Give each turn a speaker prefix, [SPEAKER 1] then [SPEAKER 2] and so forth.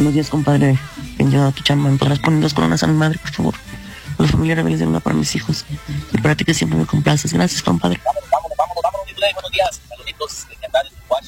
[SPEAKER 1] Buenos días, compadre. Bienvenido a tu chamba. ¿Me podrás poner 2 coronas a mi madre, por favor? A la familia Rebeldes de una para mis hijos. Y para ti que siempre me complaces. Gracias, compadre.
[SPEAKER 2] Vámonos, mi Buenos días. Saluditos. Encantado de tu